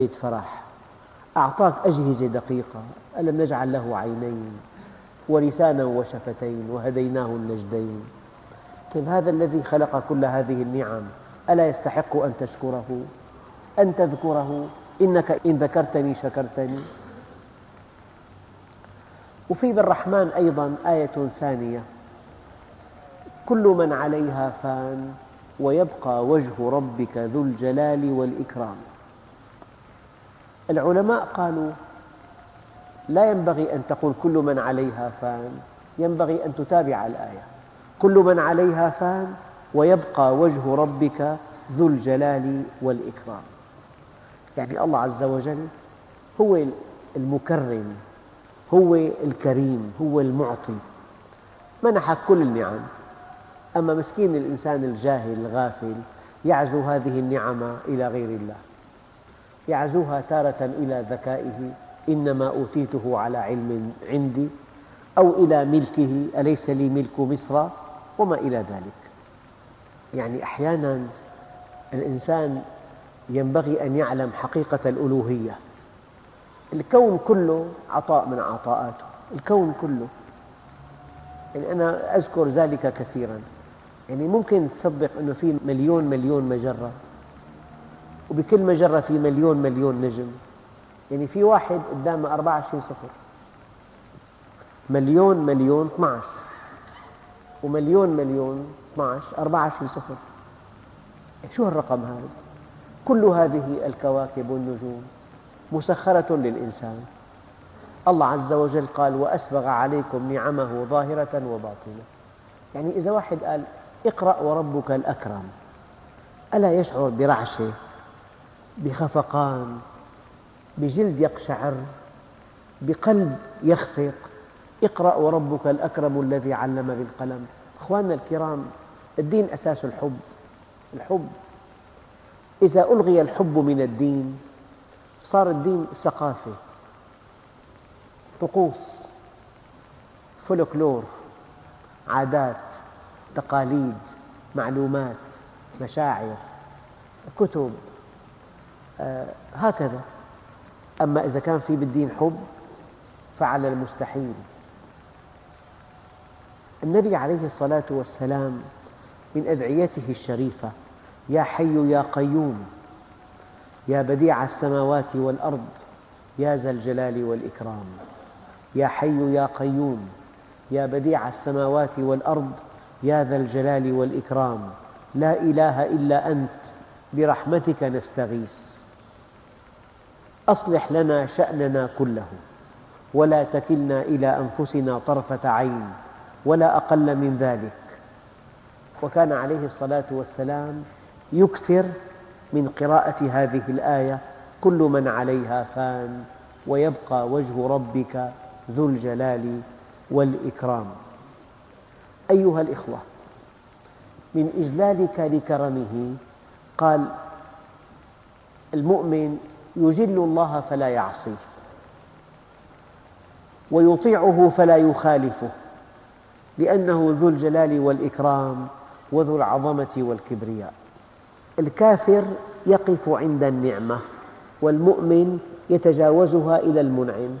فرح، أعطاك أجهزة دقيقة، ألم نجعل له عينين ولسانا وشفتين وهديناه النجدين. طيب هذا الذي خلق كل هذه النعم ألا يستحق أن تشكره، أن تذكره؟ إنك إن ذكرتني شكرتني. وفي بالرحمن أيضا آية ثانية: كل من عليها فان ويبقى وجه ربك ذو الجلال والإكرام. العلماء قالوا لا ينبغي أن تقول كل من عليها فان، ينبغي أن تتابع الآية: كل من عليها فان ويبقى وجه ربك ذو الجلال والإكرام. يعني الله عز وجل هو المكرم، هو الكريم، هو المعطي، منحك كل النعم. أما مسكين الإنسان الجاهل الغافل يعزو هذه النعم إلى غير الله، يعزوها تارة إلى ذكائه، إنما أوتيته على علم عندي، أو إلى ملكه، أليس لي ملك مصر، وما إلى ذلك. يعني أحياناً الإنسان ينبغي أن يعلم حقيقة الألوهية. الكون كله عطاء من عطاءاته، الكون كله. يعني أنا أذكر ذلك كثيراً. يعني ممكن تصدق أنه في مليون مجرة، وبكل مجرة في مليون نجم. يعني في واحد قدامه 24 صفر، مليون 12، ومليون 12، 24 صفر. شو هالرقم هذا؟ كل هذه الكواكب والنجوم مسخرة للإنسان. الله عز وجل قال: وأسبغ عليكم نعمه ظاهرة وباطنة. يعني إذا واحد قال اقرأ وربك الأكرم، ألا يشعر برعشة، بخفقان، بجلد يقشعر، بقلب يخفق؟ اقرأ وربك الأكرم الذي علم بالقلم. أخواننا الكرام، الدين أساس الحب. الحب إذا ألغي الحب من الدين صار الدين ثقافة، طقوس، فولكلور، عادات، تقاليد، معلومات، مشاعر، كتب، هكذا. أما إذا كان في بالدين حب فعل المستحيل. النبي عليه الصلاة والسلام من أدعيته الشريفة: يا حي يا قيوم، يا بديع السماوات والأرض، يا ذا الجلال والإكرام. يا حي يا قيوم، يا بديع السماوات والأرض، يا ذا الجلال والإكرام. لا إله إلا أنت، برحمتك نستغيث. أصلح لنا شأننا كله، ولا تكلنا إلى أنفسنا طرفة عين، ولا أقل من ذلك. وكان عليه الصلاة والسلام يكثر من قراءة هذه الآية: كل من عليها فان ويبقى وجه ربك ذو الجلال والإكرام. أيها الإخوة، من إجلالك لكرمه قال: المؤمن يجل الله فلا يعصيه، ويطيعه فلا يخالفه، لأنه ذو الجلال والإكرام وذو العظمة والكبرياء. الكافر يقف عند النعمة، والمؤمن يتجاوزها إلى المنعم.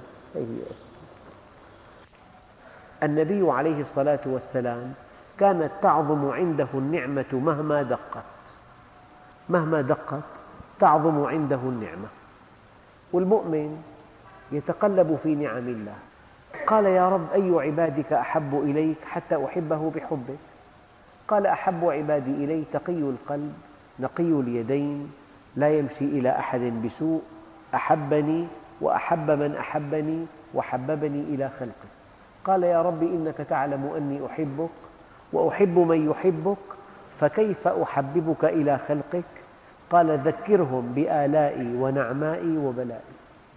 النبي عليه الصلاة والسلام كانت تعظم عنده النعمة مهما دقت، مهما دقت تعظم عنده النعمة. والمؤمن يتقلب في نعم الله. قال: يا رب، أي عبادك أحب إليك حتى أحبه بحبك؟ قال: أحب عبادي إلي تقي القلب نقي اليدين لا يمشي إلى أحد بسوء، أحبني وأحب من أحبني وحببني إلى خلقه. قال: يا رب، إنك تعلم أني أحبك وأحب من يحبك، فكيف أحببك إلى خلقك؟ قال: ذكرهم بآلائي ونعمائي وبلائي.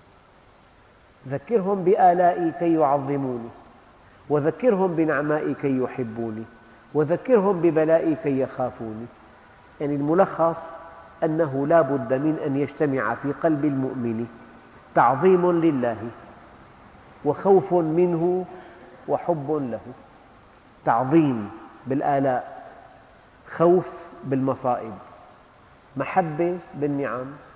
ذكرهم بآلائي كي يعظموني، وذكرهم بنعمائي كي يحبوني، وذكرهم ببلائي كي يخافوني. يعني الملخص أنه لا بد من أن يجتمع في قلب المؤمن تعظيم لله، وخوف منه، وحب له. تعظيم بالآلاء، خوف بالمصائب، محبة بالنعم.